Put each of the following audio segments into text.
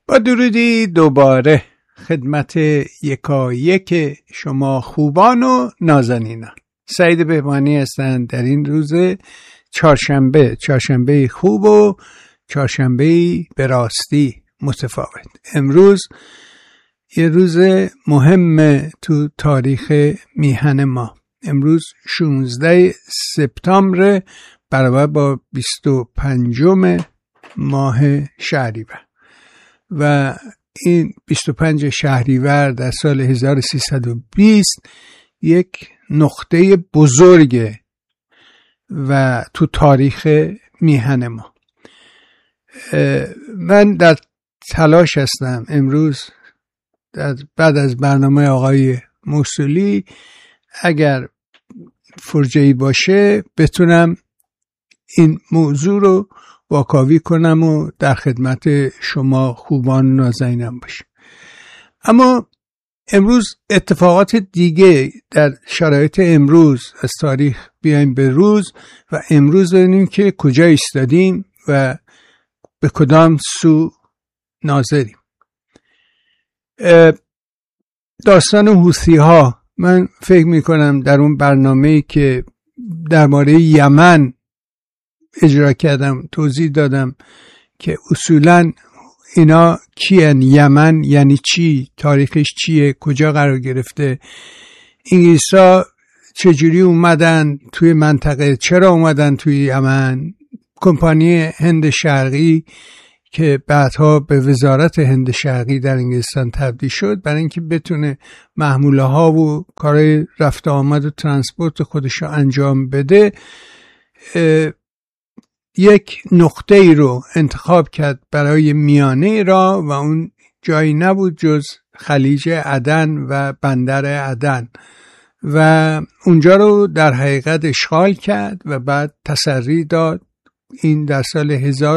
با درودی دوباره خدمت یکایک شما خوبان و نازنینان. سعید بهبانی هستند در این روز چهارشنبه خوب و چهارشنبه به راستی متفاوت. امروز یه روز مهم تو تاریخ میهن ما. امروز 16 سپتامبر برابر با 25 ماه شهریور و این 25 شهریور در سال 1320 یک نقطه بزرگه و تو تاریخ میهن ما. من در تلاش هستم امروز بعد از برنامه آقای موصولی اگر فرجه‌ای باشه بتونم این موضوع رو واکاوی کنم و در خدمت شما خوبان نازنینان باشم. اما امروز اتفاقات دیگه در شرایط امروز از تاریخ بیایم به روز و امروز ببینیم که کجا ایستادیم و به کدام سو ناظریم. داستان حوثی ها، من فکر میکنم در اون برنامه‌ای که درباره یمن اجرا کردم توضیح دادم که اصولاً اینا کیان، یمن یعنی چی، تاریخش چیه، کجا قرار گرفته، انگلیس‌ها چجوری اومدن توی منطقه، چرا اومدن توی یمن، کمپانی هند شرقی که بعدها به وزارت هند شرقی در انگلستان تبدیل شد برای اینکه بتونه محموله ها و کارهای رفت آمد و ترانسپورت خودش رو انجام بده، یک نقطه ای رو انتخاب کرد برای میانه راه و اون جایی نبود جز خلیج عدن و بندر عدن و اونجا رو در حقیقت اشغال کرد و بعد تسری داد. این در سال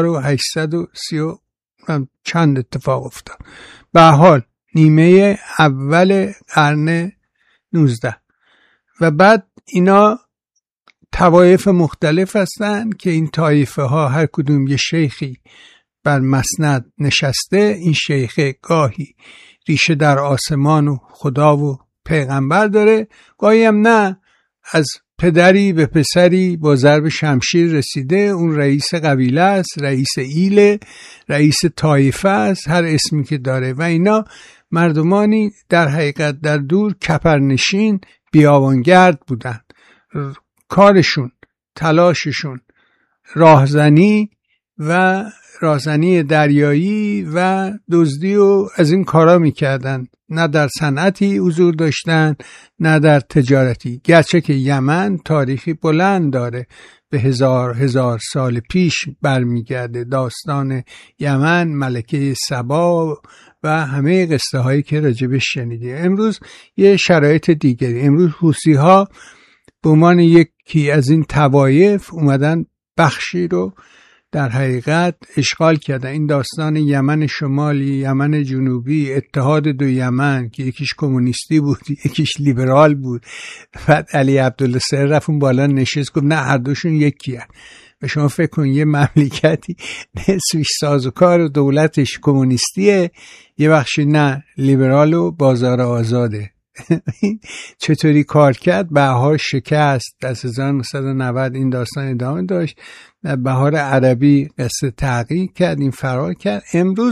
1830 چند اتفاق افتاد، به حال نیمه اول قرن 19 و بعد اینا طوایف مختلف هستن که این طایفه ها هر کدوم یه شیخی بر مسند نشسته. این شیخ گاهی ریشه در آسمان و خدا و پیغمبر داره، گاهی هم نه، از پدری به پسری با ضرب شمشیر رسیده، اون رئیس قبیله است، رئیس ایله، رئیس طایفه است، هر اسمی که داره و اینا مردمانی در حقیقت در دور کپرنشین بیابانگرد بودن. کارشون، تلاششون راهزنی و راهزنی دریایی و دزدی و از این کارا میکردن. نه در صنعتی حضور داشتن نه در تجارتی، گرچه که یمن تاریخی بلند داره، به هزار سال پیش برمیگرده. داستان یمن، ملکه سبا و همه قصه هایی که راجبش شنیدی. امروز یه شرایط دیگری. امروز حوثی ها به عنوان یکی از این طوایف اومدن بخشی رو در حقیقت اشغال کردن. این داستان یمن شمالی، یمن جنوبی، اتحاد دو یمن که یکیش کمونیستی بود یکیش لیبرال بود. بعد علی عبدالله سر رفت اون بالا نشست گفت نه هر دوشون یکیه. و شما فکر کن یه مملکتی نصفش سازوکار و دولتش کمونیستیه، یه بخشی نه، لیبرال و بازار آزاده. چطوری کار کرد؟ بهار شکست. در 1990 این داستان ادامه داشت. در بهار عربی قصه تغییر کرد، این فرار کرد.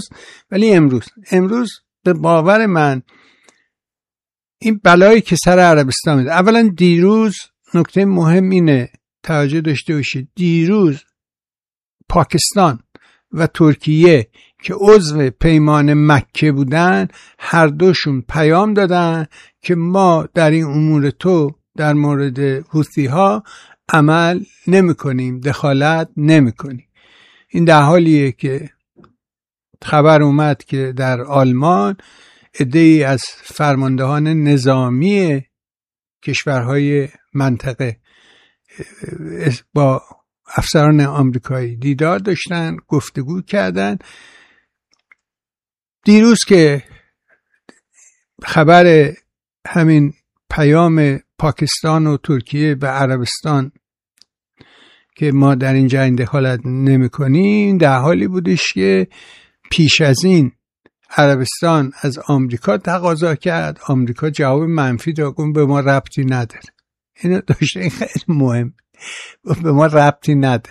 امروز به باور من این بلایی که سر عربستان میده. اولا دیروز نکته مهم اینه توجه داشته باشید، دیروز پاکستان و ترکیه که عضو پیمان مکه بودن هر دوشون پیام دادن که ما در این امور تو در مورد حوثی ها عمل نمی کنیم، دخالت نمی کنیم. این در حالیه که خبر اومد که در آلمان عده‌ای از فرماندهان نظامی کشورهای منطقه با افسران آمریکایی دیدار داشتن، گفتگو کردن. دیروز که خبر همین پیام پاکستان و ترکیه به عربستان که ما در اینجا این دخالت نمی کنیم در حالی بودش که پیش از این عربستان از آمریکا تقاضا کرد، آمریکا جواب منفی داد، گفت به ما ربطی نداره. اینو داشته، این خیلی مهم، به ما ربطی نداره.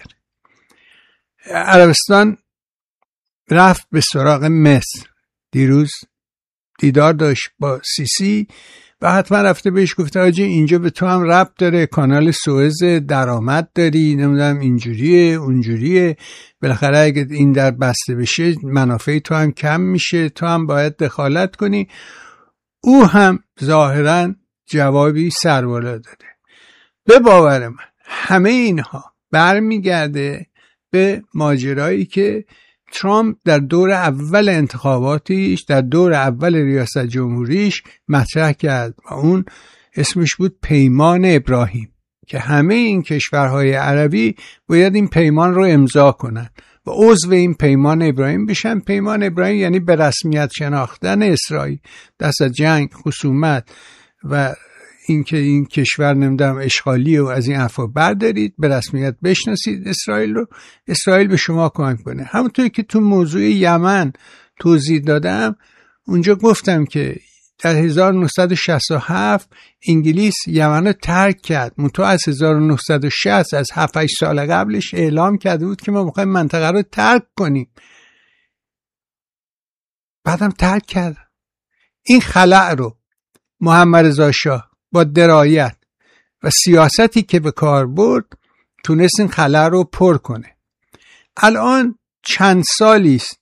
عربستان رفت به سراغ مصر، دیروز دیدار داشت با سیسی و حتما رفته بهش گفته آجی اینجا به تو هم ربط داره، کانال سوئز درآمد داری، نمیدونم اینجوریه اونجوریه، بالاخره اگه این در بسته بشه منافع تو هم کم میشه، تو هم باید دخالت کنی. او هم ظاهرا جوابی سربالا داده. به باور من همه اینها برمیگرده به ماجرایی که ترامپ در دور اول انتخاباتیش، در دور اول ریاست جمهوریش مطرح کرد و اون اسمش بود پیمان ابراهیم، که همه این کشورهای عربی باید این پیمان رو امضا کنن و عضو این پیمان ابراهیم بشن. پیمان ابراهیم یعنی به رسمیت شناختن اسرائیل، دست از جنگ، خصومت و اینکه این کشور نمیدونم اشغالی و از این حرفا بردارید، به رسمیت بشناسید اسرائیل رو، اسرائیل به شما کمک کنه. همونطوری که تو موضوع یمن توضیح دادم، اونجا گفتم که در 1967 انگلیس یمن رو ترک کرد، منتها از 1960 از 7-8 سال قبلش اعلام کرده بود که ما میخوایم منطقه رو ترک کنیم، بعدم ترک کرد. این خلأ رو محمد رضا شاه با درایت و سیاستی که به کار برد تونست این خلأ رو پر کنه. الان چند سالی است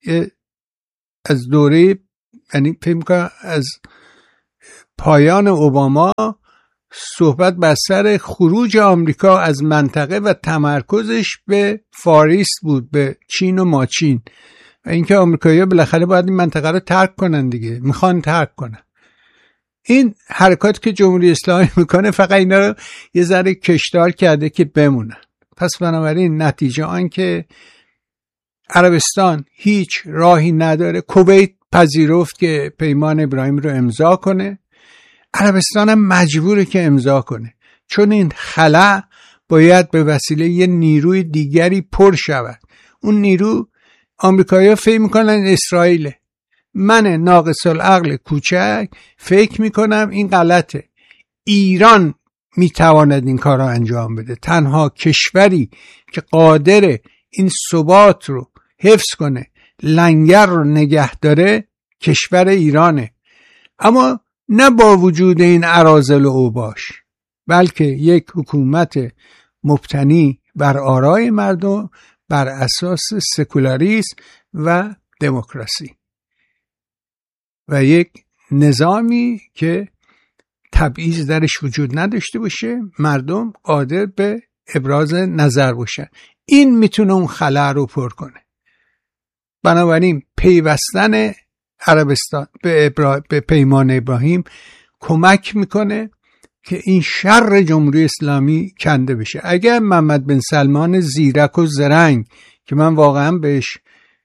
از دوره، یعنی فکر می‌کنم از پایان اوباما، صحبت بر سر خروج آمریکا از منطقه و تمرکزش به فاریست بود، به چین و ماچین، و اینکه آمریکایی‌ها بالاخره باید این منطقه رو ترک کنن دیگه، میخوان ترک کنن. این حرکات که جمهوری اسلامی میکنه فقط اینا رو یه ذره کشدار کرده که بمونن. پس بنابراین نتیجه آن که عربستان هیچ راهی نداره. کویت پذیرفت که پیمان ابراهیم رو امضا کنه، عربستان هم مجبوره که امضا کنه، چون این خلأ باید به وسیله یه نیروی دیگری پر شود. اون نیرو آمریکایی‌ها فکر میکنن اسرائیله. من ناقص العقل کوچک فکر میکنم این غلطه. ایران میتواند این کار رو انجام بده. تنها کشوری که قادر این ثبات رو حفظ کنه، لنگر رو نگه داره، کشور ایرانه. اما نه با وجود این اراذل و اوباش، بلکه یک حکومت مبتنی بر آرای مردم، بر اساس سکولاریسم و دموکراسی و یک نظامی که تبعیض درش وجود نداشته باشه، مردم قادر به ابراز نظر باشن. این میتونه اون خلأ رو پر کنه. بنابراین پیوستن عربستان به پیمان ابراهیم کمک میکنه که این شر جمهوری اسلامی کنده بشه. اگر محمد بن سلمان زیرک و زرنگ که من واقعا بهش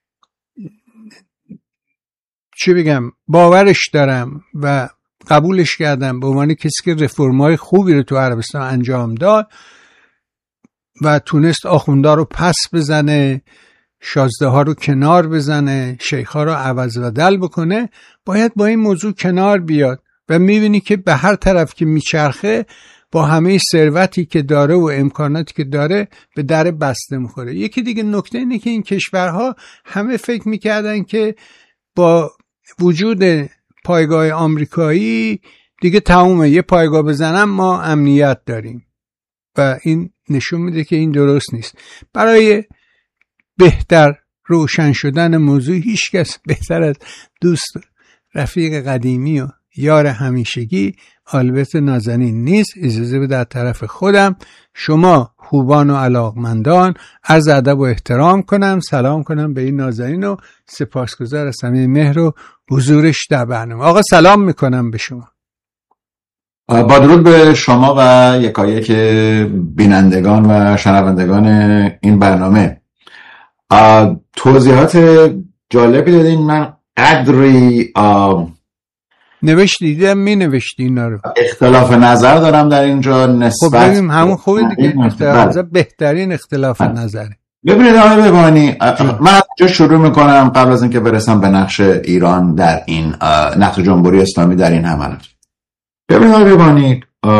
چی بگم باورش دارم و قبولش کردم به عنوان کسی که رفرم‌های خوبی رو تو عربستان انجام داد و تونست آخوندا رو پس بزنه، شازده ها رو کنار بزنه، شیخ ها رو عوض و دل بکنه، باید با این موضوع کنار بیاد و میبینی که به هر طرف که میچرخه با همه ثروتی که داره و امکاناتی که داره به در بسته میخوره. یکی دیگه نکته اینه که این کشورها همه فکر میکردن که با وجود پایگاه آمریکایی دیگه تمومه، یه پایگاه بزنم ما امنیت داریم و این نشون میده که این درست نیست. برای بهتر روشن شدن موضوع هیچ کس بهتر از دوست رفیق قدیمی و یار همیشگی آلبرت نازنین نیست. اجازه بده در طرف خودم شما خوبان و علاقمندان عرض ادب و احترام کنم، سلام کنم به این نازنین و سپاسگزار از همه مهر و حضورش در برنامه. آقا سلام میکنم به شما. با درود به شما و یکایک بینندگان و شنوندگان این برنامه. توضیحات جالبی دادین. من قدری نوشتی دیدم می نوشتی اینا رو. اختلاف نظر دارم در اینجا نسبت. خب ببینیم همون خوبه دیگه، بهترین اختلاف نظره. ببینید آقای ببانی، من از شروع میکنم قبل از اینکه برسم به نقش ایران در این نقش جمهوری اسلامی در این حملات. ببینید آقای ببانی،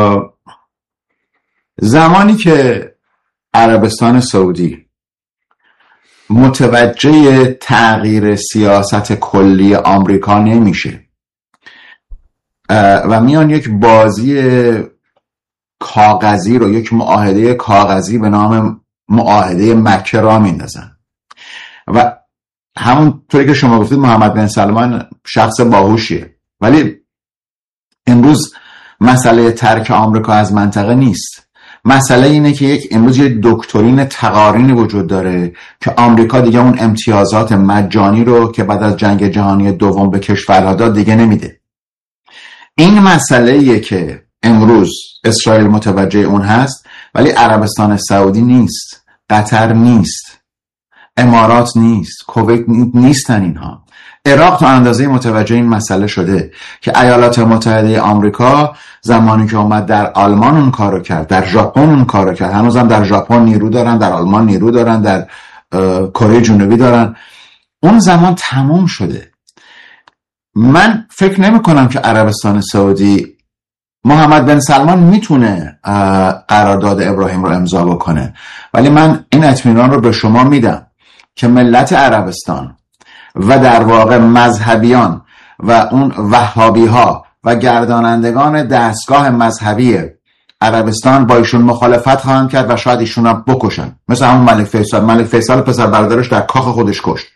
زمانی که عربستان سعودی متوجه تغییر سیاست کلی آمریکا نمیشه و میان یک بازی کاغذی رو، یک معاهده کاغذی به نام معاهده مکه را میندازن و همونطوری که شما گفتید محمد بن سلمان شخص باهوشیه، ولی امروز مسئله ترک آمریکا از منطقه نیست. مسئله اینه که امروز یک دکترین تقارنی وجود داره که آمریکا دیگه اون امتیازات مجانی رو که بعد از جنگ جهانی دوم به کشورها داد دیگه نمیده. این مسئله‌ایه که امروز اسرائیل متوجه اون هست، ولی عربستان سعودی نیست، قطر نیست، امارات نیست، کویت نیستن. اینها عراق تا اندازه متوجه این مسئله شده که ایالات متحده آمریکا زمانی که اومد در آلمان اون کارو کرد، در ژاپن اون کارو کرد، هنوزم در ژاپن نیرو دارن، در آلمان نیرو دارن، در کره جنوبی دارن، اون زمان تموم شده. من فکر نمی کنم که عربستان سعودی، محمد بن سلمان میتونه قرارداد ابراهیم رو امضا بکنه، ولی من این اطمینان رو به شما میدم که ملت عربستان و در واقع مذهبیان و اون وهابی ها و گردانندگان دستگاه مذهبی عربستان با ایشون مخالفت خواهند کرد و شاید ایشون هم بکشن، مثل همون ملک فیصل پسر برادرش در کاخ خودش کشت.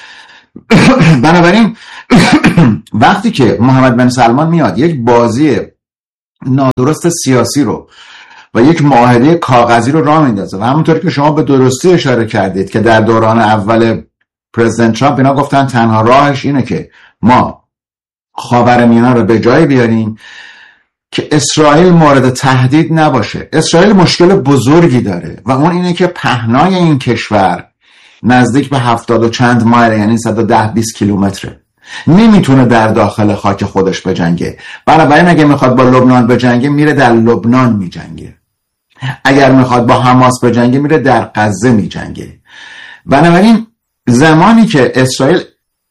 بنابراین وقتی که محمد بن سلمان میاد یک بازی نادرست سیاسی رو و یک معاهده کاغذی رو راه میندازه و همونطور که شما به درستی اشاره کردید که در دوران اول پرزیدنت ترامپ اینا گفتن تنها راهش اینه که ما خاورمیانه رو به جای بیاریم که اسرائیل مورد تهدید نباشه. اسرائیل مشکل بزرگی داره و اون اینه که پهنای این کشور نزدیک به 70 و چند مایل، یعنی 110-20 کیلومتره، نمیتونه در داخل خاک خودش بجنگه. بنابراین اگه میخواد با لبنان بجنگه میره در لبنان میجنگه، اگر میخواد با حماس بجنگه میره در غزه میجنگه. بنابراین زمانی که اسرائیل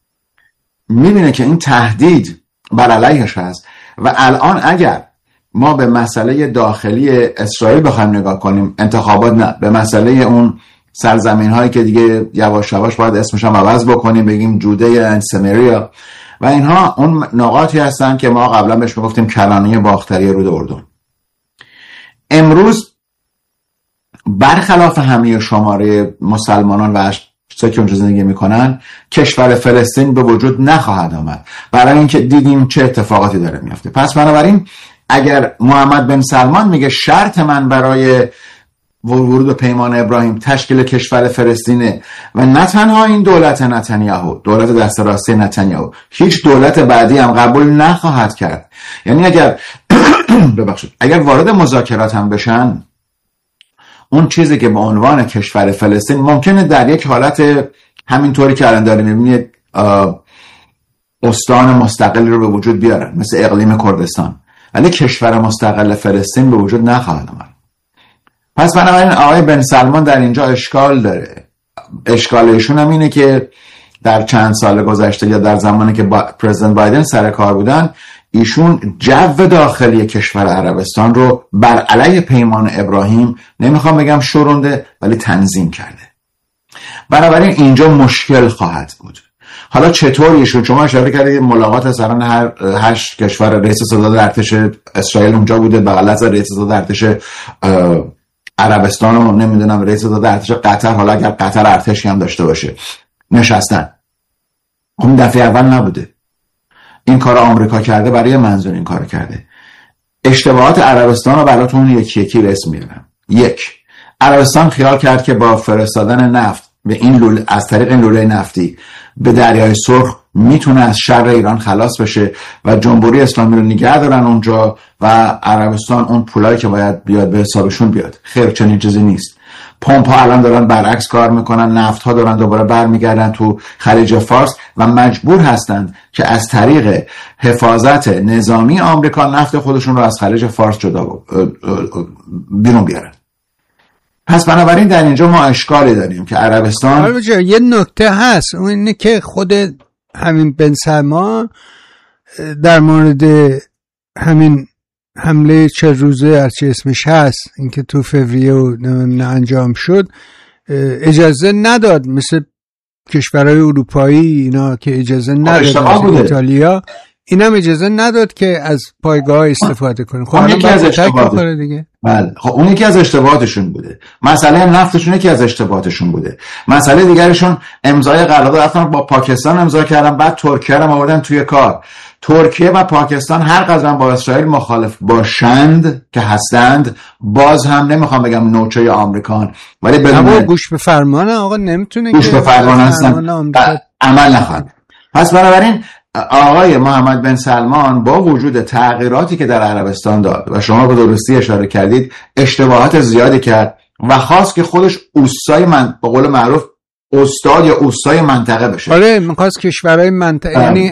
میبینه که این تهدید بر علیهش هست و الان اگر ما به مسئله داخلی اسرائیل بخوایم نگاه کنیم، انتخابات نه، به مسئله اون سرزمین هایی که دیگه یواش یواش باید اسمش هم عوض بکنیم، بگیم جوده سمریا و اینها، اون نقاطی هستن که ما قبلا بهش میگفتیم کلانه باختری رود اردن. امروز برخلاف همه شماره مسلمانان و چیزایی که اونجا زندگی میکنن، کشور فلسطین به وجود نخواهد آمد، برای اینکه دیدیم چه اتفاقاتی داره میفته. پس بنابراین اگر محمد بن سلمان میگه شرط من برای ورود به پیمان ابراهیم تشکیل کشور فلسطینه و نه تنها این دولت نتانیاهو، دولت دست راستی نتانیاهو، هیچ دولت بعدی هم قبول نخواهد کرد. یعنی اگر ببخشید اگر وارد مذاکرات هم بشن، اون چیزی که به عنوان کشور فلسطین ممکنه در یک حالت همینطوری که الان داریم میبینید استان مستقلی رو به وجود بیارن مثل اقلیم کردستان، ولی کشور مستقل فلسطین به وجود نخواهد آمد. پس بنابراین آقای بن سلمان در اینجا اشکال داره. اشکال ایشون هم اینه که در چند سال گذشته یا در زمانی که پرزیدنت بایدن سر کار بودن، ایشون جو داخلی کشور عربستان رو بر علیه پیمان ابراهیم، نمیخوام بگم شورونده، ولی تنظیم کرده. بنابراین اینجا مشکل خواهد بود. حالا چطور ایشون، شما اشاره کردید ملاقات سران هر 8 کشور، رئیس ستاد ارتش اسرائیل اونجا بوده، بغل از رئیس ستاد ارتش عربستان و نمیدونم رئیس ستاد ارتش قطر، حالا اگر قطر ارتشی هم داشته باشه، نشستن. اون دفعه اول نبوده. این کار آمریکا کرده، برای منظور این کار کرده. اشتباهات عربستان رو براتون یکی یکی اسم میارم. 1. عربستان خیال کرد که با فرستادن نفت به این لوله، از طریق این لوله نفتی به دریای سرخ میتونه از شر ایران خلاص بشه و جمهوری اسلامی رو نگه دارن اونجا و عربستان اون پولایی که باید بیاد به حسابشون بیاد. خیر، چنین چیزی نیست. پمپ ها الان دارن برعکس کار میکنن، نفت ها دارن دوباره برمیگردن تو خلیج فارس و مجبور هستن که از طریق حفاظت نظامی آمریکا نفت خودشون رو از خلیج فارس بیرون بیارن. پس بنابراین در اینجا ما اشکالی داریم که عربستان یه نکته هست، اون اینه که خود همین بن سلمان در مورد همین حمله 40 روزه هرچی اسمش هست، اینکه تو فوریه انجام شد، اجازه نداد مثل کشورهای اروپایی اینا که اجازه نداد، ایتالیا اینم اجازه نداد که از پایگاه استفاده کنه. خب اون یکی از اشتباهات دیگه. بله، خب اون یکی از اشتباهاتشون بوده. مسئله نفتشون یکی از اشتباهاتشون بوده. مسئله دیگرشون امضای قرارداد اصلا با پاکستان امضا کردن، بعد ترکیه رو آوردن توی کار. ترکیه و پاکستان هر قدر با اسرائیل مخالف باشند که هستند، باز هم نمیخوام بگم نوچه آمریکان، ولی بدون گوش به فرمان آقا نمیتونه گوش به فرمان هستن، عمل نخواهند. پس بنابراین آقای محمد بن سلمان با وجود تغییراتی که در عربستان داد و شما به درستی اشاره کردید، اشتباهات زیادی کرد و خواست که خودش اوستای به قول معروف استاد یا اوستای منطقه بشه. آره، میخواست کشورهای منطقه یعنی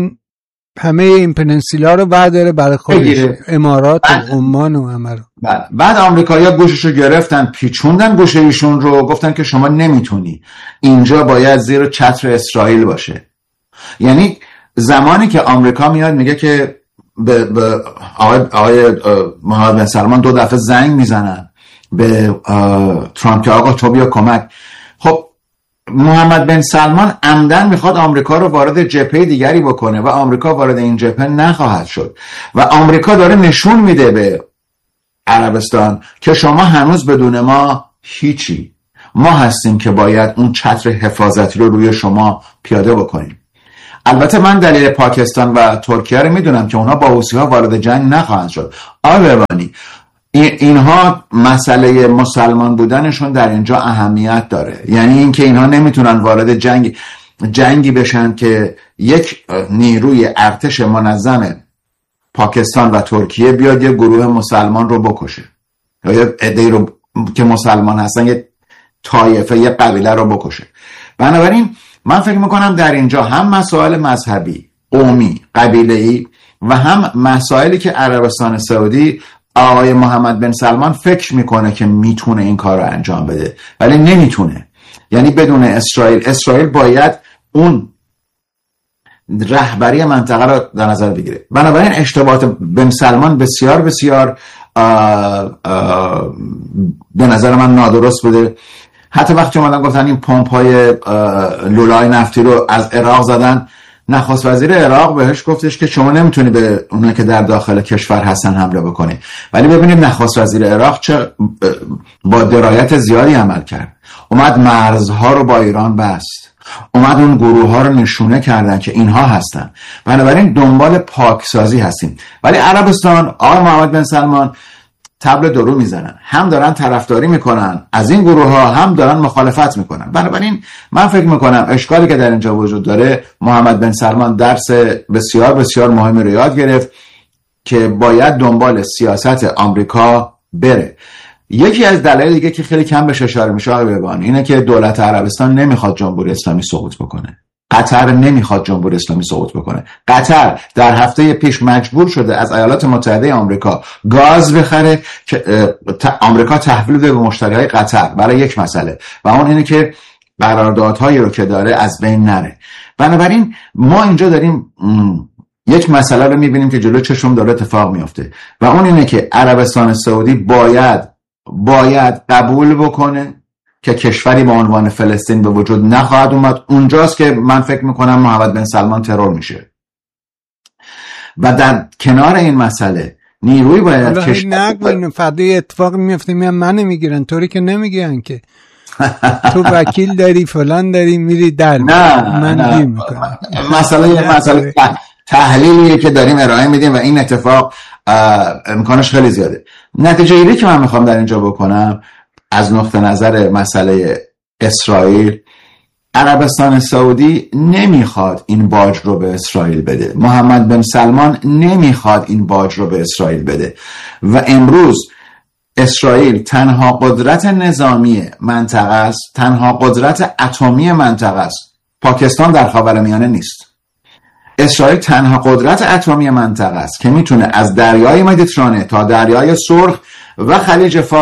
همه این پننسولا رو برداره برای خودش، امارات و عمان و همه رو. بعد آمریکایی‌ها گوشش رو گرفتن، پیچوندن گوشه ایشون رو، گفتن که شما نمیتونی، اینجا باید زیر چتر اسرائیل باشه. یعنی زمانی که آمریکا میاد میگه که به آقای محمد بن سلمان 2 دفعه زنگ میزنن به ترامپ که آقا تو بیا کمک، خب محمد بن سلمان عمدن میخواد آمریکا رو وارد جبهه دیگری بکنه و آمریکا وارد این جبهه نخواهد شد و آمریکا داره نشون میده به عربستان که شما هنوز بدون ما هیچی، ما هستیم که باید اون چتر حفاظتی رو روی شما پیاده بکنیم. البته من دلیل پاکستان و ترکیه رو میدونم که اونها با حوثی‌ها وارد جنگ نخواهند شد. آلبانی اینها مسئله مسلمان بودنشون در اینجا اهمیت داره، یعنی اینکه اینها نمیتونن وارد جنگی بشن که یک نیروی ارتش منظم پاکستان و ترکیه بیاد یه گروه مسلمان رو بکشه یا یه عده‌ای رو که مسلمان هستن، یه طایفه، یه قبیله رو بکشه. بنابراین من فکر میکنم در اینجا هم مسائل مذهبی، قومی، قبیله‌ای و هم مسائلی که عربستان سعودی آقای محمد بن سلمان فکر میکنه که میتونه این کار رو انجام بده ولی نمیتونه. یعنی بدون اسرائیل باید اون رهبری منطقه رو در نظر بگیره. بنابراین اشتباهات بن سلمان بسیار بسیار به نظر من نادرست بوده. حتی وقتی اومدن گفتن این پمپ‌های لولای نفتی رو از عراق زدن، نخست وزیر عراق بهش گفتش که شما نمیتونی به اونایی که در داخل کشور هستن حمله بکنی. ولی ببینید نخست وزیر عراق چه با درایت زیادی عمل کرد، اومد مرزها رو با ایران بست، اومد اون گروه ها رو نشونه کردن که اینها هستن. بنابراین دنبال پاکسازی هستیم. ولی عربستان، آقای محمد بن سلمان تبل درو میزنن، هم دارن طرفداری میکنن از این گروه ها، هم دارن مخالفت میکنن. بنابراین من فکر میکنم اشکالی که در اینجا وجود داره، محمد بن سلمان درس بسیار بسیار مهمی رو یاد گرفت که باید دنبال سیاست آمریکا بره. یکی از دلایل دیگه که خیلی کم بهش اشاره میشه آقای بهبان اینه که دولت عربستان نمیخواد جمهوری اسلامی سقوط بکنه. قطر نمیخواد جمهوری اسلامی سقوط بکنه. قطر در هفته پیش مجبور شده از ایالات متحده آمریکا گاز بخره که آمریکا تحویل بده به مشتریهای قطر برای یک مسئله و اون اینه که قراردادهایی رو که داره از بین نره. بنابراین ما اینجا داریم یک مسئله رو میبینیم که جلو چشم داره اتفاق میفته و اون اینه که عربستان سعودی باید قبول بکنه که کشوری با عنوان فلسطین به وجود نخواهد اومد. اونجاست که من فکر میکنم محمد بن سلمان ترور میشه و در کنار این مسئله نیروی باید نگوین فردا اتفاق میفته من نمیگیرن، طوری که نمیگیرن که تو وکیل داری فلان داری میری در من گیر میکنم. مسئله تحلیلیه که داریم ارائه میدیم و این اتفاق امکانش خیلی زیاده. نتیجه گیری که من میخوام در اینجا بکنم از نقطه نظر مسئله اسرائیل، عربستان سعودی نمیخواد این باج رو به اسرائیل بده، محمد بن سلمان نمیخواد این باج رو به اسرائیل بده و امروز اسرائیل تنها قدرت نظامی منطقه است، تنها قدرت اتمی منطقه است. پاکستان در خاورمیانه نیست. اسرائیل تنها قدرت اتمی منطقه است که میتونه از دریای مدیترانه تا دریای سرخ و خلیج فارس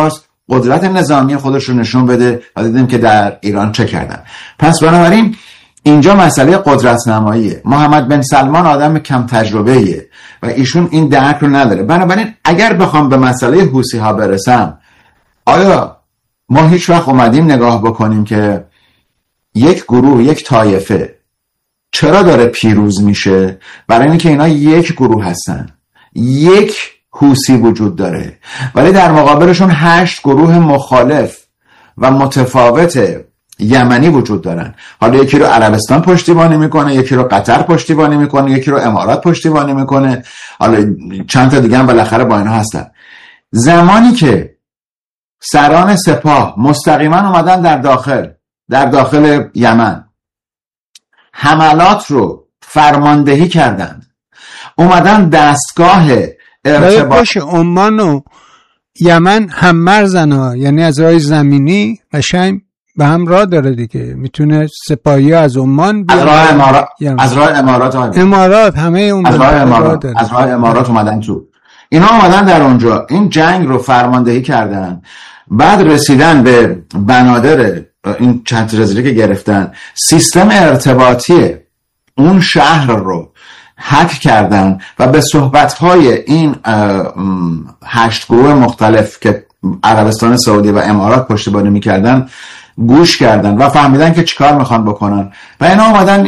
قدرت نظامی خودش رو نشون بده و دیدیم که در ایران چه کردن. پس بنابراین اینجا مسئله قدرت نماییه. محمد بن سلمان آدم کم تجربه‌ایه و ایشون این درک رو نداره. بنابراین اگر بخوام به مسئله حوثی ها برسم، آیا ما هیچ وقت اومدیم نگاه بکنیم که یک گروه، یک طایفه چرا داره پیروز میشه؟ برای اینکه اینا یک گروه هستن، یک حوثی وجود داره، ولی در مقابلشون 8 گروه مخالف و متفاوت یمنی وجود دارن. حالا یکی رو عربستان پشتیبانی میکنه، یکی رو قطر پشتیبانی میکنه، یکی رو امارات پشتیبانی میکنه، حالا چند تا دیگه هم بالاخره با اینا هستن. زمانی که سران سپاه مستقیما اومدن در داخل یمن حملات رو فرماندهی کردند، اومدن دستگاه ارتباط عمان و یمن هم مرزن ها، یعنی از راه زمینی قشنگ به هم راه داره دیگه، میتونه سپاهی از عمان از راه امارات همه اون از راه امارات اومدن تو. اینا اومدن در اونجا این جنگ رو فرماندهی کردن، بعد رسیدن به بنادر این چند جزیره که گرفتن، سیستم ارتباطی اون شهر رو هک کردن و به صحبت‌های این 8 گروه مختلف که عربستان سعودی و امارات پشتیبانی می‌کردن گوش کردن و فهمیدن که چیکار میخوان بکنن و اینا اومدن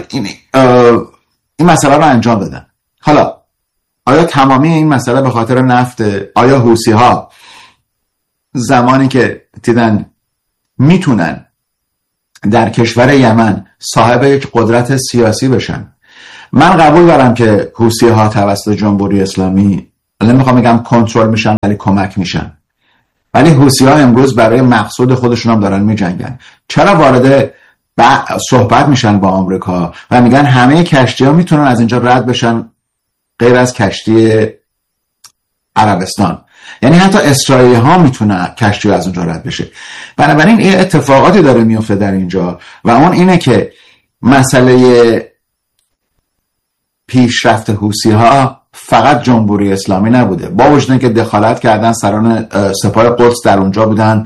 این مسئله رو انجام دادن. حالا آیا تمامی این مسئله به خاطر نفت؟ آیا حوثی ها زمانی که دیدن میتونن در کشور یمن صاحب یک قدرت سیاسی بشن، من قبول دارم که حوثی ها توسط جمهوری اسلامی نمیخوام بگم کنترل میشن ولی کمک میشن، ولی حوثی ها امروز برای مقصود خودشون هم دارن میجنگن. چرا وارد صحبت میشن با آمریکا و میگن همه کشتی ها میتونن از اینجا رد بشن غیر از کشتی عربستان، یعنی حتی اسرائیلی ها میتونه کشتی از اونجا رد بشه. بنابراین این اتفاقاتی داره میفته در اینجا و اون اینه که مسئله پیشرفت حوثی ها فقط جمهوری اسلامی نبوده، با وجود اینکه دخالت کردن، سران سپاه قدس در اونجا بودن،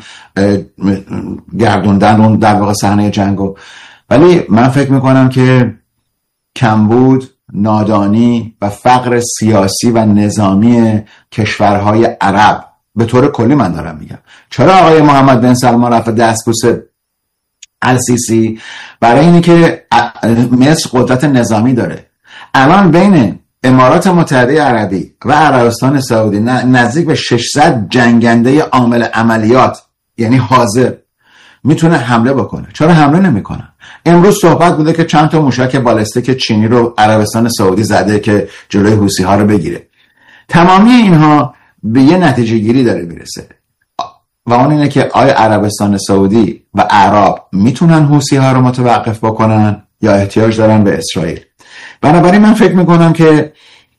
گردوندن اون در واقع صحنه جنگو، ولی من فکر میکنم که کمبود، نادانی و فقر سیاسی و نظامی کشورهای عرب به طور کلی، من دارم میگم چرا آقای محمد بن سلمان رفت دستبوس السیسی؟ برای اینی که مصر قدرت نظامی داره. الان بین امارات متحده عربی و عربستان سعودی نزدیک به 600 جنگنده عامل عملیات، یعنی حاضر، میتونه حمله بکنه. چرا حمله نمیکنه؟ امروز صحبت بوده که چند تا موشک بالستیک چینی رو عربستان سعودی زده که جلوی حوثی ها رو بگیره. تمامی اینها به یه نتیجه گیری داره میرسه و اون اینه که آیا عربستان سعودی و عرب میتونن حوثی ها رو متوقف بکنن یا احتیاج دارن به اسرائیل؟ بنابراین من فکر میکنم که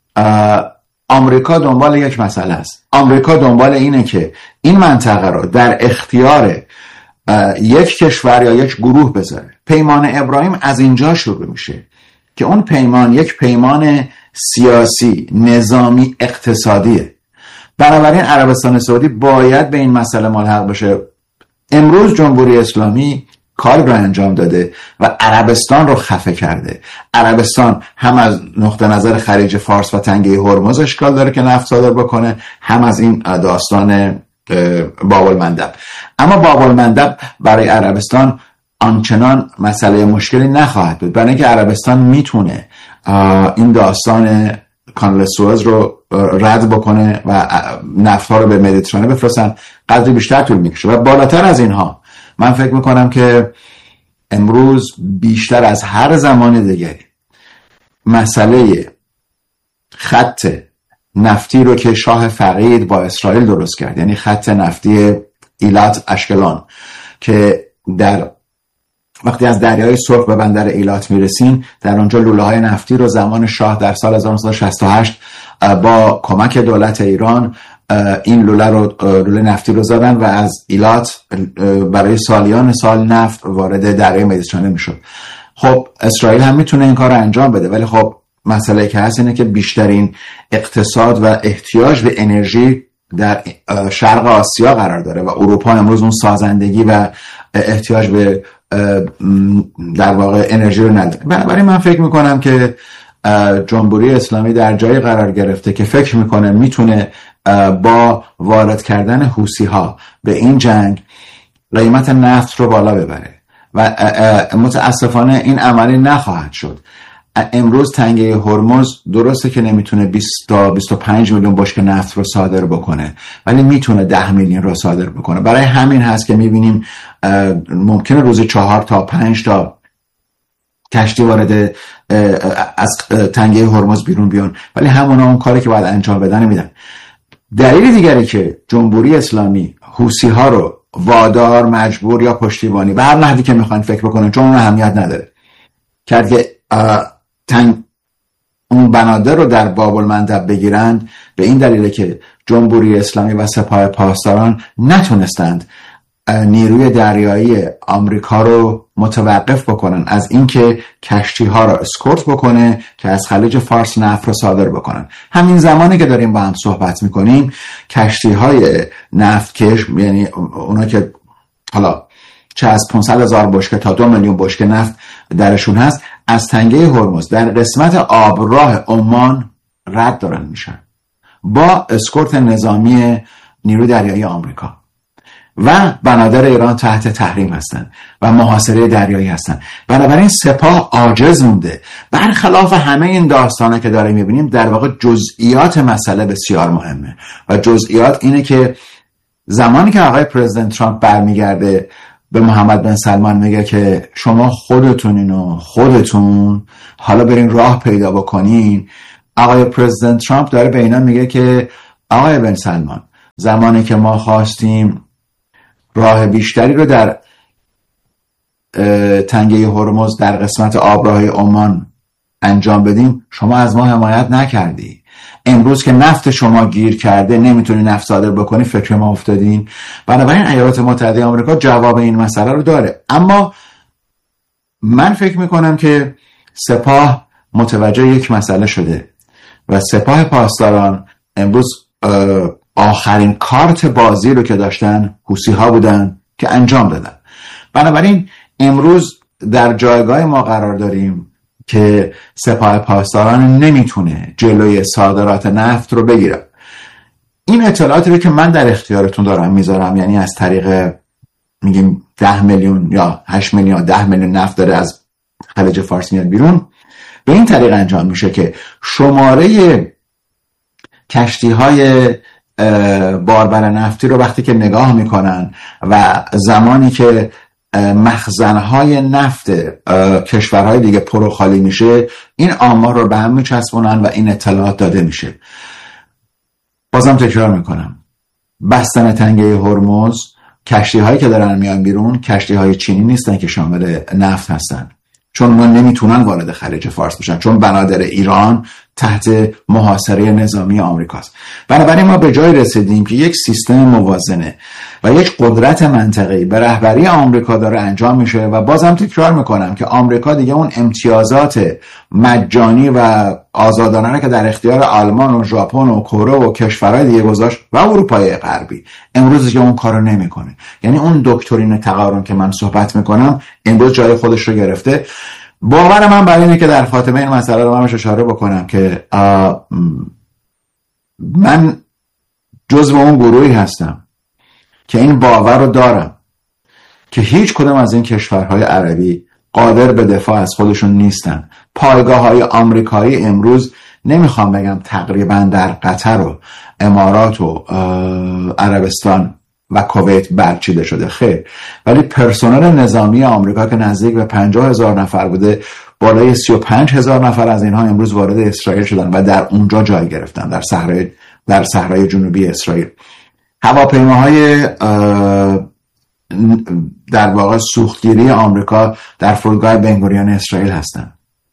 آمریکا دنبال یک مسئله است. آمریکا دنبال اینه که این منطقه رو در اختیار یک کشور یا یک گروه بذاره. پیمان ابراهیم از اینجا شروع میشه که اون پیمان یک پیمان سیاسی، نظامی، اقتصادیه. بنابراین عربستان سعودی باید به این مسئله ملحق بشه. امروز جمهوری اسلامی کار رو انجام داده و عربستان رو خفه کرده. عربستان هم از نقطه نظر خلیج فارس و تنگه هرمز اشکال داره که نفت صادر بکنه، هم از این داستان باب المندب. اما باب المندب برای عربستان آنچنان مسئله مشکلی نخواهد بود، برای اینکه عربستان میتونه این داستان کانال سوئز رو رد بکنه و نفت‌ها رو به مدیترانه بفرستن. قدری بیشتر طول میکشه و بالاتر از اینها من فکر میکنم که امروز بیشتر از هر زمان دیگری مسئله خط نفتی رو که شاه فقید با اسرائیل درست کرد، یعنی خط نفتی ایلات اشکلان، که در وقتی از دریای سرخ به بندر ایلات میرسین، در اونجا لوله های نفتی رو زمان شاه در سال 1968 با کمک دولت ایران این لوله نفتی رو زدن و از ایلات برای سالیان سال نفت وارد دریای مدیترانه میشد. خب اسرائیل هم میتونه این کار رو انجام بده، ولی خب مسئله که هست اینه که بیشترین اقتصاد و احتیاج به انرژی در شرق آسیا قرار داره و اروپا امروز اون سازندگی و احتیاج به در واقع انرژی رو نداره. بنابراین من فکر میکنم که جمهوری اسلامی در جایی قرار گرفته که فکر میکنه میتونه با وارد کردن حوثی‌ها به این جنگ قیمت نفت رو بالا ببره و متاسفانه این عملی نخواهد شد. امروز تنگه هرمز درسته که نمیتونه 20 تا 25 میلیون بشکه نفت رو صادر بکنه، ولی میتونه 10 میلیون رو صادر بکنه. برای همین هست که میبینیم ممکنه روزی 4 تا 5 تا کشتی وارد از تنگه هرمز بیرون بیان، ولی همونا اون کاری که باید انجام بدن میدن. دلیل دیگری که جمهوری اسلامی حوثی‌ها رو وادار، مجبور یا پشتیبانی به هر نحوی که میخوان فکر بکنن، چون اون اهمیت نداره، کرد که اون بنادر رو در باب المندب بگیرند، به این دلیله که جمهوری اسلامی و سپاه پاسداران نتونستند نیروی دریایی آمریکا رو متوقف بکنن از اینکه کشتی ها رو اسکورت بکنه که از خلیج فارس نفت رو صادر بکنن. همین زمانی که داریم با هم صحبت میکنیم کشتی های نفتکش، یعنی اونا که حالا چه از 500,000 بشکه تا 2 میلیون بشکه نفت درشون هست، از تنگه هرمز در قسمت آبراه عمان رد دارن میشن با اسکورت نظامی نیروی دریایی آمریکا و بنادر ایران تحت تحریم هستن و محاصره دریایی هستن. بنابراین سپاه عاجز مونده. برخلاف همه این داستانه که داریم میبینیم، در واقع جزئیات مسئله بسیار مهمه و جزئیات اینه که زمانی که آقای پرزیدنت ترامپ برمیگرده به محمد بن سلمان میگه که شما خودتون حالا برین راه پیدا بکنین، آقای پرزیدنت ترامپ داره به اینا میگه که آقای بن سلمان، زمانی که ما خواستیم راه بیشتری رو در تنگه هرمز در قسمت آبراه عمان انجام بدیم، شما از ما حمایت نکردی. امروز که نفت شما گیر کرده نمیتونی نفت صادر بکنی، فکر ما افتادین. بنابراین ایالات متحده آمریکا جواب این مسئله رو داره. اما من فکر میکنم که سپاه متوجه یک مسئله شده و سپاه پاسداران امروز آخرین کارت بازی رو که داشتن حوثی‌ها بودن که انجام دادن. بنابراین امروز در جایگاه ما قرار داریم که سپاه پاسداران نمیتونه جلوی صادرات نفت رو بگیره. این اطلاعاتی رو که من در اختیارتون دارم میذارم، یعنی از طریق میگیم 10 میلیون یا 8 میلیون یا 10 میلیون نفت داره از خلیج فارس میاد بیرون، به این طریق انجام میشه که شماره کشتی های باربر نفتی رو وقتی که نگاه میکنن و زمانی که مخزنهای نفت کشورهای دیگه پر و خالی میشه، این آمار رو به هم میچسبونن و این اطلاعات داده میشه. بازم تکرار میکنم، بستن تنگه هرمز، کشتی هایی که دارن میان بیرون کشتی های چینی نیستن که شامل نفت هستن، چون ما نمیتونن وارد خلیج فارس بشن، چون بنادر ایران تحت محاصره نظامی آمریکاست. بنابراین ما به جای رسیدیم که یک سیستم موازنه و یک قدرت منطقه‌ای به رهبری آمریکا داره انجام میشه و بازم تکرار میکنم که آمریکا دیگه اون امتیازات مجانی و آزادانه که در اختیار آلمان و ژاپن و کره و کشورهای دیگه گذاشت و اروپای غربی، امروز دیگه اون کارو نمیکنه. یعنی اون دکترین تقارن که من صحبت میکنم امروز جای خودش رو گرفته. باور من برای اینه که در خاتمه این مسئله رو من اشاره بکنم که من جزو اون گروهی هستم که این باور رو دارم که هیچ کدام از این کشورهای عربی قادر به دفاع از خودشون نیستن. پایگاه‌های آمریکایی امروز نمیخوام بگم تقریبا در قطر و امارات و عربستان و کویت برچیده شده، خیر، ولی پرسنل نظامی آمریکا که نزدیک به 50,000 نفر بوده، بالای 35,000 نفر از اینها امروز وارد اسرائیل شدن و در اونجا جای گرفتن، در صحرای جنوبی اسرائیل. هواپیماهای در واقع سوختگیری آمریکا در فرودگاه بنگوریون اسرائیل هستن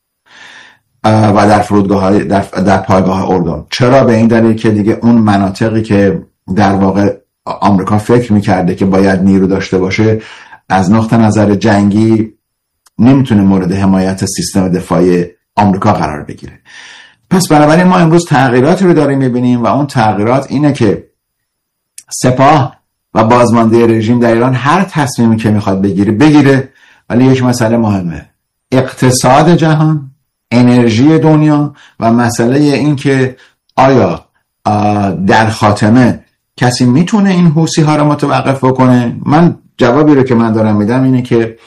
و در پایگاه اردن. چرا؟ به این دلیل که دیگه اون مناطقی که در واقع آمریکا فکر میکرده که باید نیرو داشته باشه، از نقطه نظر جنگی نمیتونه مورد حمایت سیستم دفاعی آمریکا قرار بگیره. پس بنابراین ما امروز تغییراتی رو داریم میبینیم و اون تغییرات اینه که سپاه و بازمانده رژیم در ایران هر تصمیمی که میخواد بگیره، ولی یک مسئله مهمه: اقتصاد جهان، انرژی دنیا و مسئله این که آیا در خاتمه کسی میتونه این حوثی ها رو متوقف بکنه. من جوابی رو که من دارم میدم اینه که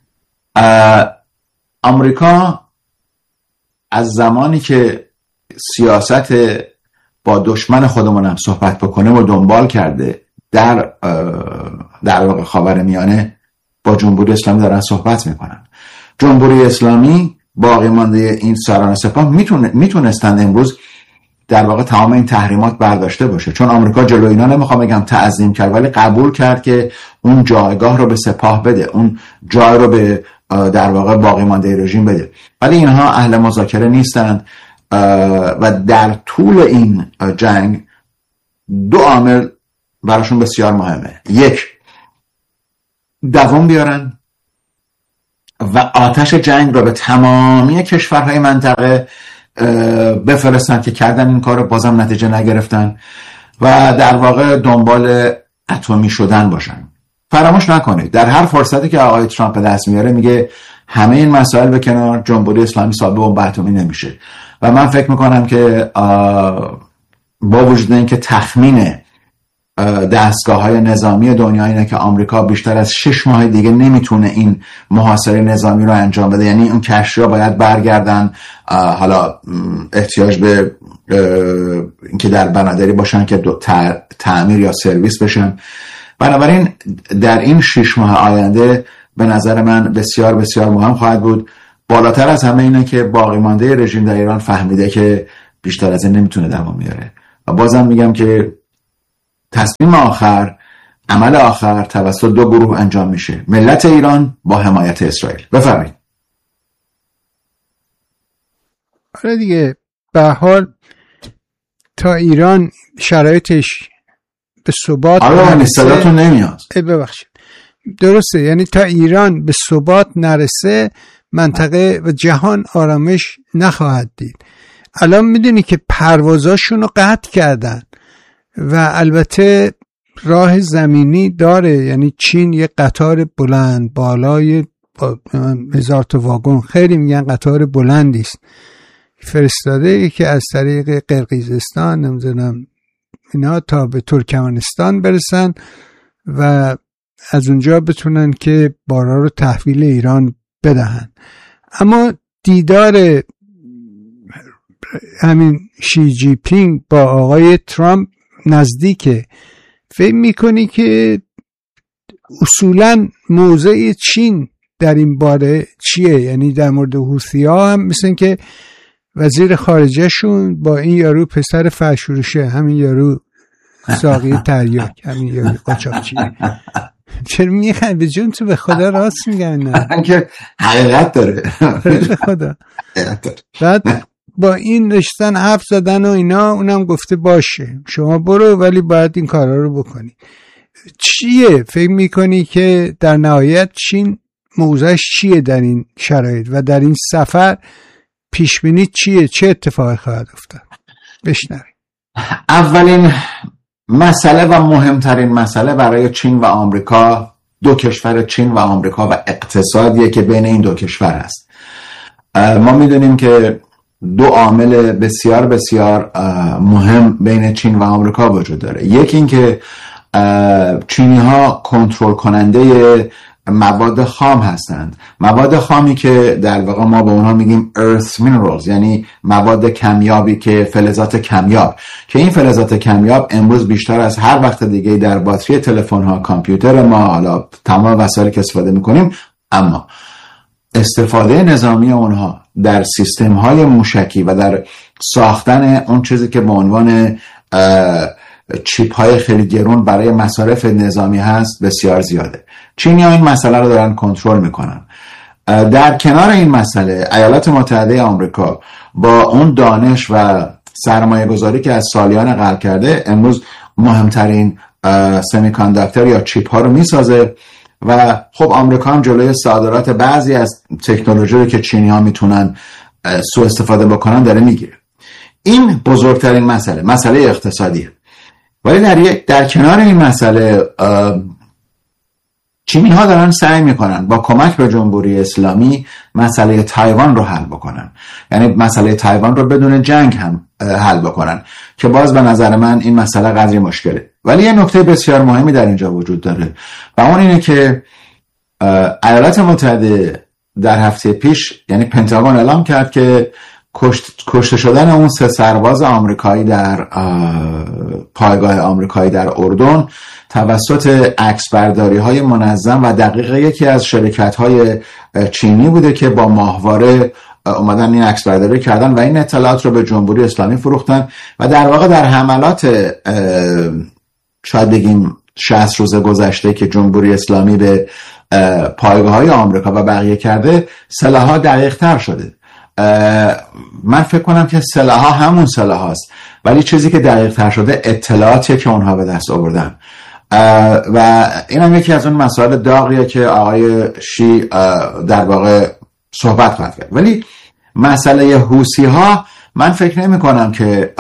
آمریکا از زمانی که سیاست با دشمن خودمون هم صحبت بکنه و دنبال کرده در واقع خاورمیانه، با جمهوری اسلامی دارن صحبت میکنن. جمهوری اسلامی، باقی مانده این سران سپاه میتونستند امروز در واقع تمام این تحریمات برداشته باشه، چون آمریکا جلو اینا نمیخوام بگم تعظیم کرد، ولی قبول کرد که اون جایگاه رو به سپاه بده، اون جای رو به در واقع باقی مانده رژیم بده. ولی اینها اهل مذاکره نیستند و در طول این جنگ دو عامل براشون بسیار مهمه: یک، دوام بیارن و آتش جنگ رو به تمامی کشورهای منطقه بفرستن که کردن این کار رو، بازم نتیجه نگرفتن، و در واقع دنبال اتمی شدن باشن. فراموش نکنید در هر فرصتی که آقای ترامپ به دست میاره میگه همه این مسائل به کنار، جمهوری اسلامی صاحب بمب اتمی نمیشه. و من فکر میکنم که با وجود اینکه تخمین دستگاه‌های نظامی دنیا اینه که آمریکا بیشتر از 6 ماه دیگه نمیتونه این محاصره نظامی رو انجام بده، یعنی اون کشتی‌ها باید برگردن، حالا احتیاج به اینکه در بنادری باشن که تعمیر یا سرویس بشن. بنابراین در این 6 ماه آینده به نظر من بسیار بسیار مهم خواهد بود. بالاتر از همه اینه که باقی مانده رژیم در ایران فهمیده که بیشتر از این نمیتونه دوام بیاره و بازم میگم که تصمیم آخر، عمل آخر توسط دو گروه انجام میشه: ملت ایران با حمایت اسرائیل. بفرمایید. آره دیگه، به حال تا ایران شرایطش به ثبات صداتون نمیاد. ببخشید. درسته، یعنی تا ایران به ثبات نرسه منطقه و جهان آرامش نخواهد دید. الان میدونی که پروازاشون رو قطع کردن و البته راه زمینی داره، یعنی چین یه قطار بلند بالای 1000 تا واگن، خیلی میگن قطار بلندی است، فرستاده که از طریق قرقیزستان نمیدونم اینا تا به ترکمنستان برسن و از اونجا بتونن که بارا رو تحویل ایران بدهن. اما دیدار همین شی جی پینگ با آقای ترامپ نزدیکه. فکر میکنی که اصولا موضع چین در این باره چیه؟ یعنی در مورد حوثی ها هم مثل که وزیر خارجه شون با این یارو پسر فرشوروشه، همین یارو ساقی تریاک، همین یارو قاچاقچی، چرا میخوای به جون تو؟ به خدا راست میگن نه که حقیقت داره به خدا. بعد با این رشتن حرف زدن و اینا، اونم گفته باشه شما برو ولی باید این کارا رو بکنی. چیه فکر میکنی که در نهایت چین موضعش چیه در این شرایط و در این سفر پیشبینی چیه؟ چه اتفاقی خواهد افتاد؟ بشنویم. اولین مسئله و مهمترین مسئله برای چین و آمریکا، دو کشور چین و آمریکا و اقتصادیه که بین این دو کشور هست. ما میدونیم که دو عامل بسیار بسیار مهم بین چین و آمریکا وجود داره. یکی این که چینی ها کنترل کننده مواد خام هستند، مواد خامی که در واقع ما به اونها میگیم earth minerals، یعنی مواد کمیابی که فلزات کمیاب، که این فلزات کمیاب امروز بیشتر از هر وقت دیگه در باتری تلفن ها، کامپیوتر ما، حالا تمام وسایلی که استفاده میکنیم، اما استفاده نظامی اونها در سیستم های موشکی و در ساختن اون چیزی که به عنوان چیپ های خیلی گرون برای مصارف نظامی هست بسیار زیاده. چینی ها این مسئله رو دارن کنترل میکنن. در کنار این مسئله ایالات متحده آمریکا با اون دانش و سرمایه گذاری که از سالیان قبل کرده، امروز مهمترین سمی کانداکتور یا چیپ ها رو میسازه و خب آمریکا هم جلوی صادرات بعضی از تکنولوژی رو که چینی ها میتونن سوء استفاده بکنن داره میگیره. این بزرگترین مسئله اقتصادیه. ولی در کنار این مسئله چینی ها دارن سعی میکنن با کمک به جمهوری اسلامی مسئله تایوان رو حل بکنن، یعنی مسئله تایوان رو بدون جنگ هم حل بکنن، که باز به نظر من این مسئله قدری مشکله. ولی یه نکته بسیار مهمی در اینجا وجود داره و اون اینه که ایالات متحده در هفته پیش، یعنی پنتاگون اعلام کرد که کشته شدن اون 3 سرباز آمریکایی در پایگاه آمریکایی در اردن توسط عکسبرداری های منظم و دقیق یکی از شرکت های چینی بوده که با ماهواره اومدن این عکسبرداری کردن و این اطلاعات رو به جمهوری اسلامی فروختن و در واقع در حملات شاید بگیم 60 روز گذشته که جمهوری اسلامی به پایگاه های آمریکا و بقیه کرده، سلاح‌ها دقیق تر شده. من فکر کنم که سلاح‌ها همون سلاح هست، ولی چیزی که دقیق تر شده اطلاعاتیه که اونها به دست آوردن و این هم یکی از اون مسائل داغیه که آقای شی در واقع صحبت خواهد کرد. ولی مسئله حوثی ها من فکر نمی کنم که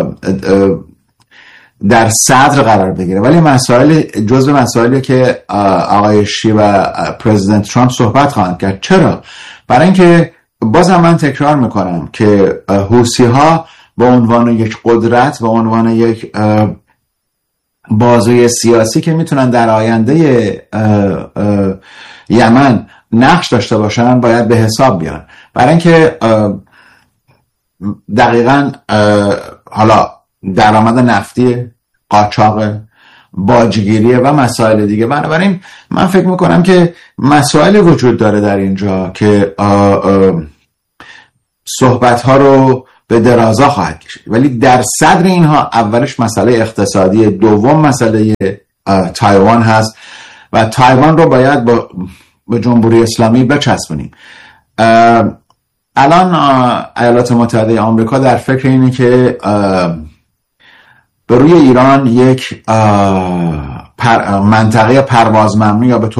در صدر قرار بگیره، ولی جزء مسائلی که آقای شی و پرزیدنت ترامپ صحبت خواهند کرد. چرا؟ برای اینکه بازم من تکرار میکنم که حوثی ها به عنوان یک قدرت، به عنوان یک بازوی سیاسی که میتونن در آینده یمن نقش داشته باشن، باید به حساب بیان. برای اینکه دقیقاً حالا درآمد نفتی، قاچاق، باجگیریه و مسائل دیگه. بنابراین من فکر میکنم که مسائل وجود داره در اینجا که صحبت ها رو به درازا خواهد کشید، ولی در صدر اینها اولش مسئله اقتصادی، دوم مسئله تایوان هست و تایوان رو باید به جمهوری اسلامی بچسبونیم. الان ایالات متحده آمریکا در فکر اینه که به روی ایران یک منطقه پرواز ممنوع یا به